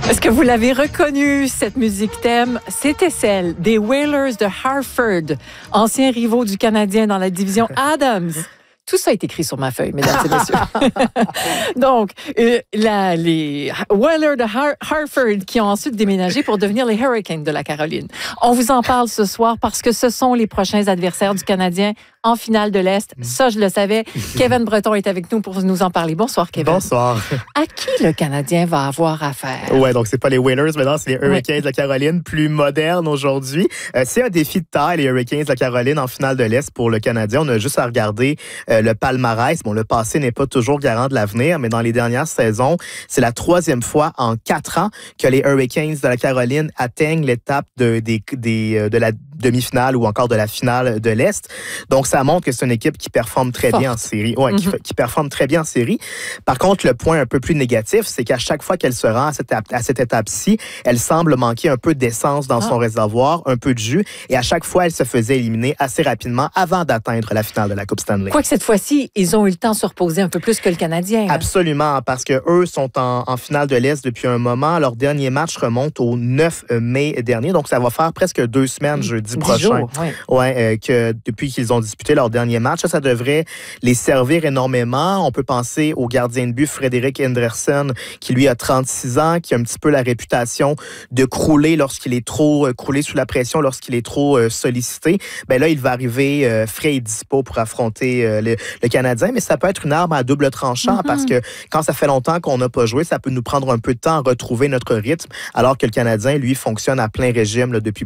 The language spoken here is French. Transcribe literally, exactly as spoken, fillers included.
Est-ce que vous l'avez reconnu, cette musique thème? C'était celle des Whalers de Hartford, anciens rivaux du Canadien dans la division Adams. Tout ça est écrit sur ma feuille, mesdames et messieurs. Donc, euh, la, les Whalers de Har- Hartford qui ont ensuite déménagé pour devenir les Hurricanes de la Caroline. On vous en parle ce soir parce que ce sont les prochains adversaires du Canadien en finale de l'Est. Ça, je le savais. Kevin Breton est avec nous pour nous en parler. Bonsoir, Kevin. Bonsoir. À qui le Canadien va avoir affaire? Ouais, donc c'est pas les Whalers, maintenant c'est les Hurricanes oui. de la Caroline, plus modernes aujourd'hui. Euh, c'est un défi de taille, les Hurricanes de la Caroline en finale de l'Est pour le Canadien. On a juste à regarder euh, le palmarès. Bon, le passé n'est pas toujours garant de l'avenir, mais dans les dernières saisons, c'est la troisième fois en quatre ans que les Hurricanes de la Caroline atteignent l'étape de, des, des, de la demi-finale ou encore de la finale de l'Est. Donc, ça montre que c'est une équipe qui performe très Forte. bien en série. Ouais, mm-hmm. qui, qui performe très bien en série. Par contre, le point un peu plus négatif, c'est qu'à chaque fois qu'elle se rend à cette, à cette étape-ci, elle semble manquer un peu d'essence dans ah. son réservoir, un peu de jus, et à chaque fois, elle se faisait éliminer assez rapidement avant d'atteindre la finale de la Coupe Stanley. Quoique cette fois-ci, ils ont eu le temps de se reposer un peu plus que le Canadien. Hein? Absolument, parce qu'eux sont en, en finale de l'Est depuis un moment. Leur dernier match remonte au neuf mai dernier, donc ça va faire presque deux semaines, jeudi prochain. Jours, oui. Ouais, euh, que depuis qu'ils ont disputé leur dernier match, ça, ça devrait les servir énormément. On peut penser au gardien de but Frédéric Henderson, qui lui a trente-six ans, qui a un petit peu la réputation de crouler lorsqu'il est trop euh, crouler sous la pression, lorsqu'il est trop euh, sollicité. Ben là, il va arriver euh, frais et dispo pour affronter euh, le, le Canadien, mais ça peut être une arme à double tranchant mm-hmm. parce que quand ça fait longtemps qu'on n'a pas joué, ça peut nous prendre un peu de temps à retrouver notre rythme, alors que le Canadien, lui, fonctionne à plein régime là, depuis